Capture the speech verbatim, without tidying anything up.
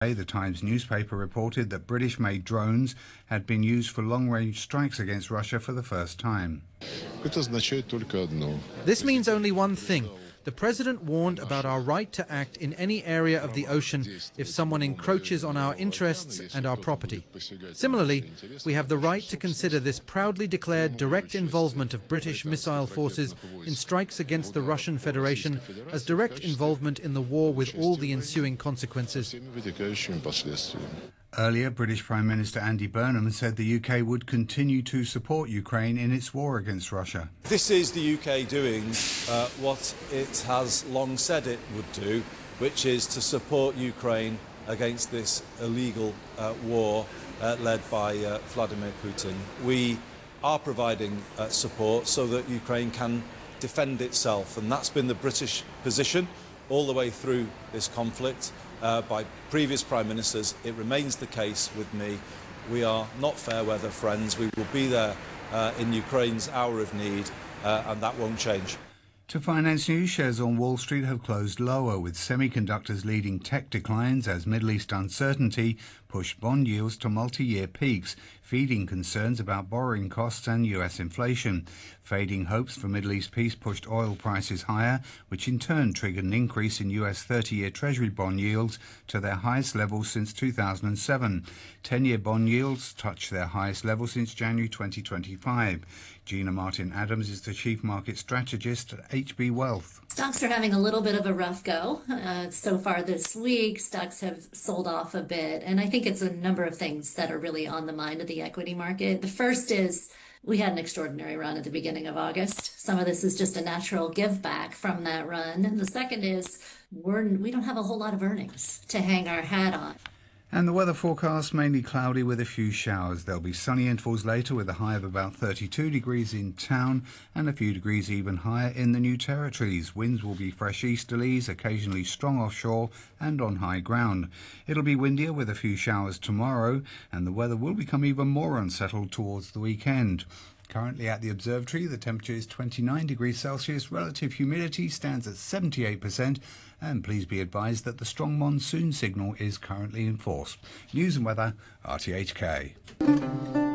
The Times newspaper reported that British-made drones had been used for long-range strikes against Russia for the first time. This means only one thing. The President warned about our right to act in any area of the ocean if someone encroaches on our interests and our property. Similarly, we have the right to consider this proudly declared direct involvement of British missile forces in strikes against the Russian Federation as direct involvement in the war with all the ensuing consequences. Earlier, British Prime Minister Andy Burnham said the U K would continue to support Ukraine in its war against Russia. This is the U K doing uh, what it has long said it would do, which is to support Ukraine against this illegal uh, war uh, led by uh, Vladimir Putin. We are providing uh, support so that Ukraine can defend itself, and that's been the British position all the way through this conflict. Uh, by previous Prime Ministers. It remains the case with me. We are not fair weather friends. We will be there uh, in Ukraine's hour of need, uh, and that won't change. To finance news, shares on Wall Street have closed lower, with semiconductors leading tech declines as Middle East uncertainty pushed bond yields to multi-year peaks, feeding concerns about borrowing costs and U S inflation. Fading hopes for Middle East peace pushed oil prices higher, which in turn triggered an increase in U S thirty-year Treasury bond yields to their highest levels since two thousand seven. ten-year bond yields touched their highest level since January twenty twenty-five. Gina Martin-Adams is the Chief Market Strategist at H B Wealth. Stocks are having a little bit of a rough go. Uh, so far this week, stocks have sold off a bit, and I think it's a number of things that are really on the mind of the equity market. The first is we had an extraordinary run at the beginning of August. Some of this is just a natural give back from that run. And the second is we're, we don't have a whole lot of earnings to hang our hat on. And the weather forecast, mainly cloudy with a few showers. There'll be sunny intervals later with a high of about thirty-two degrees in town and a few degrees even higher in the New Territories. Winds will be fresh easterlies, occasionally strong offshore and on high ground. It'll be windier with a few showers tomorrow, and the weather will become even more unsettled towards the weekend. Currently at the observatory, the temperature is twenty-nine degrees Celsius, relative humidity stands at seventy-eight percent, and please be advised that the strong monsoon signal is currently in force. News and weather, R T H K.